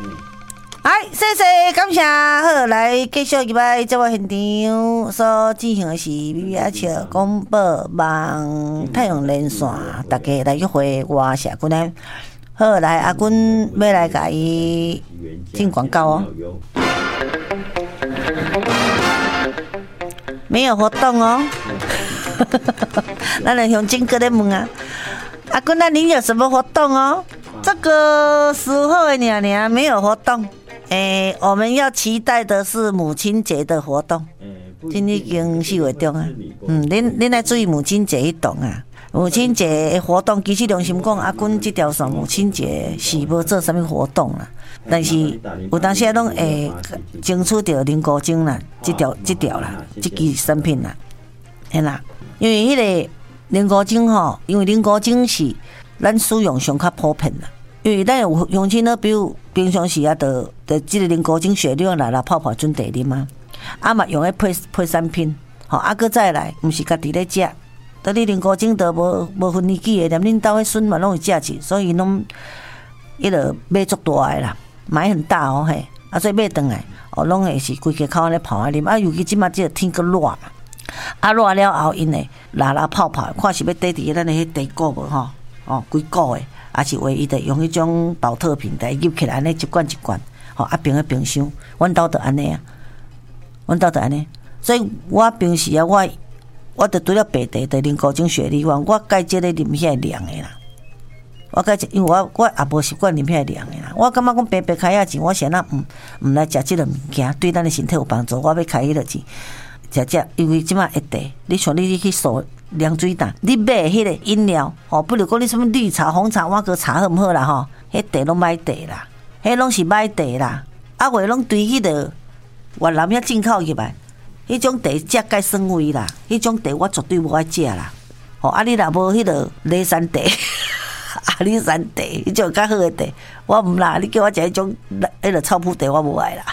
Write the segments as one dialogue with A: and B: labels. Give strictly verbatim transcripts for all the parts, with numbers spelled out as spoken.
A: 哎，谢谢，感谢。好，来继续入来节目现场所进行的是米米阿笑广播网太阳连线，大家来约会我社君呢。好，来阿君要来甲伊进广告哦。没有活动哦。咱来向金哥在问啊，阿君，那您有什么活动哦？这个十号的娘娘没有活动。诶、欸，我们要期待的是母亲节的活动，今已经四月中啊。嗯，恁恁来注意母亲节迄档啊。母亲节的活动，其实良心讲，阿君这条线母亲节是无做啥物活动啦，但是有当时拢会争取到林国精啦，这条这条啦，这支产品啦，嘿啦，因为迄个林国精吼，因为林国精是咱使用上较普遍啦。因为咱有乡亲呢，比如平常时啊，就就即个零古精雪绿来啦泡泡准地啉啊，啊嘛用来配配产品，吼啊搁再来，毋是家己咧食，得你零古精都无无分年纪的，连恁兜迄孙嘛拢会食去，所以拢伊就买足大个啦，买很大哦嘿，啊所以买转来，哦拢会是规家口安尼泡来啉，啊尤其即马即个天搁热嘛，啊热了后因诶啦啦泡泡，看是要缀伫咱诶迄地锅无吼，哦几股诶。也是唯一的用迄种保特瓶来入起来，安尼一罐一罐，吼啊冰个冰箱，阮兜就安尼啊，阮兜就安尼。所以我平时啊，我我着除了白茶，着啉高精雪梨丸，我介即个啉遐凉的啦。我介因为我我也无习惯啉遐凉的啦。我感觉讲白白开遐钱，我先啊毋毋来食即个物件，对咱的身体有帮助。我要开迄个钱，食食，因为即马一茶，你像你去数。凉水蛋，你买迄个饮料，吼，不如讲你什么绿茶、红茶、瓦格茶好毋好啦？吼，迄茶拢买茶啦，迄拢是买茶啦，啊，话拢堆迄个越南遐进口入来，迄种茶食介酸味啦，迄种茶我绝对无爱食啦。吼，啊，你若无迄个雷山茶、阿里山茶，迄种较好诶茶，我毋啦，你叫我食迄种迄个臭扑茶，我无爱啦。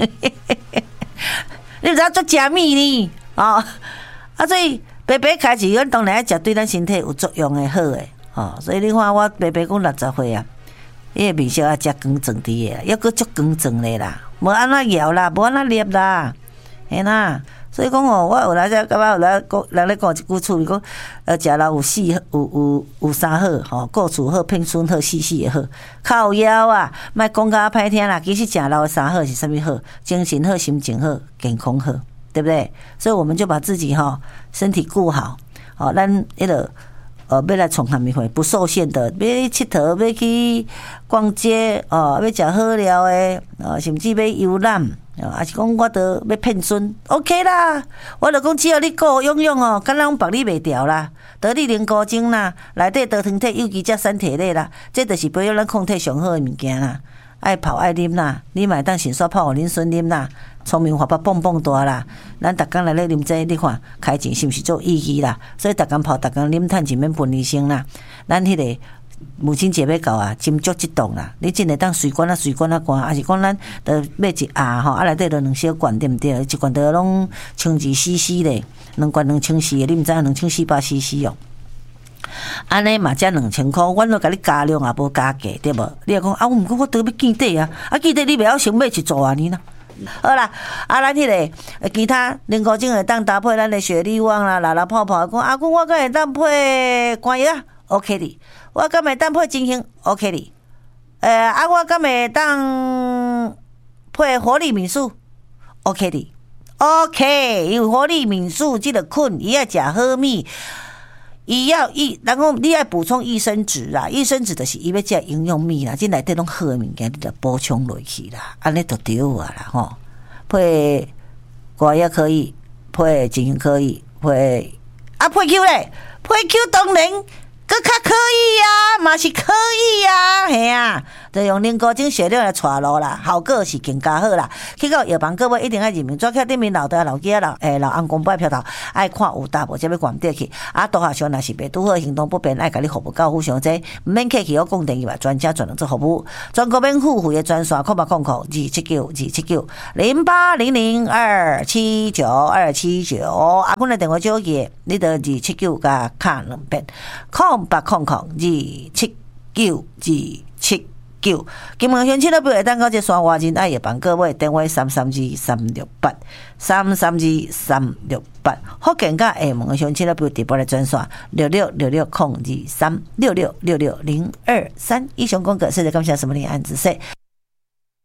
A: 你知影做食米呢？哦，啊，所以。白白开始，阮当然爱食对咱身体有作用的好诶，吼、哦，所以你看我白白讲六十岁啊，伊个面色啊，食光壮滴诶，抑阁足光壮咧啦，无安怎摇啦，无安怎捏啦，嘿啦，所以讲哦，我有来只感觉有来讲，人咧讲一句厝，讲呃，食了有四有有有三好，吼，顾厝好，聘孙好，事事会好，靠腰啊，莫讲甲歹听啦，其实食了三好是啥物好？精神好，心情好，健康好。对不对？所以我们就把自己哈、哦、身体顾好，哦，咱迄个呃要来创啥物会不受限的，要去佚佗，要去逛街，哦，要食好料的，哦，甚至要游览，哦，还是讲我得要骗孙 ，OK 啦。我就讲只要你够用用哦，敢若讲绑你袂掉啦，得你零高精啦，内底得糖体、有机质、产体类啦，这就是培养咱抗体上好的物件啦。爱泡爱啉啦，你嘛当先煞泡互恁孙啉啦。聪明活泼蹦蹦大啦，咱逐工来咧啉这，你看开钱是毋是做意义啦？所以逐工泡，逐工啉，趁钱免分医生啦。咱迄个母亲节要到啊，斟酌即档啦。你真会当随管啊随管啊罐，还是讲咱得买一盒吼，啊内底着两小罐对毋对？一罐着拢千二 C C 咧，两罐两千四的，你毋知影两千四百 C C 哦。安尼嘛，才两千块，阮都甲你加量也无加价，对无？你若讲啊，毋过我得要见底啊，啊见底你袂晓先买一组啊，你呢？好啦，啊，咱迄个其他零古精会当搭配咱的雪莉旺啦、啦啦泡泡，讲阿公我敢会当配关药啊 ，OK 哩，我敢会当配金星 ，OK 哩，呃啊，我敢会当配活力敏素 ，OK 哩 ，OK， 因为活力敏素即个困，伊爱食好米。伊要益，然后你要补充益生质啦，益生质就是伊要食营养米啦，即内底拢好诶物件，你着补充落去啦，安尼就对啊啦吼。配果也可以，配金星可以，配啊配 Q 咧，配 Q 当然搁较可以啊，嘛是可以啊，嘿啊，就用零古精雪料来带路啦，效果是更加好啦。去到药房各位一定要认明，抓起顶面老的老鸡老诶老翁公摆票头，爱看有大无才要关底去。啊，多下上若是袂拄好行动不便，爱甲你服务到府上这，毋免客气，我讲电话专家专人做服务，全国免付费的专线，空八空空二七九二七九零八零零二七九二七九。啊，阮的电话少记，你得二七九加卡两遍，空八空空二七九二七九。金门乡亲乐表会当到这山外人爱的办购买，电话三三二三六八三三二三六八。福建甲厦门的乡亲乐表直播的专线六六六六空二三六六六六零二三。以上广告，谢谢感谢什么林安子说。